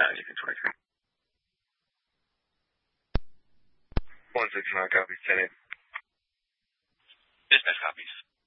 you can 23. 169 copies, 10-8. Dispatch copies.